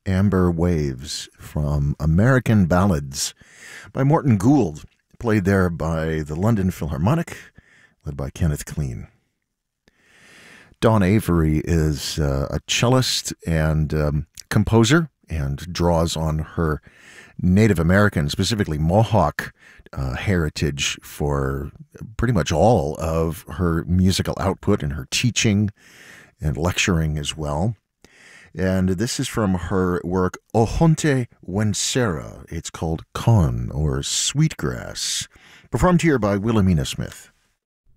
Amber Waves from American Ballads by Morton Gould, played there by the London Philharmonic, led by Kenneth Clean. Dawn Avery is a cellist and composer and draws on her Native American, specifically Mohawk, heritage for pretty much all of her musical output and her teaching and lecturing as well. And this is from her work Ohonte Wensera. It's called Con, or Sweetgrass, performed here by Wilhelmina Smith.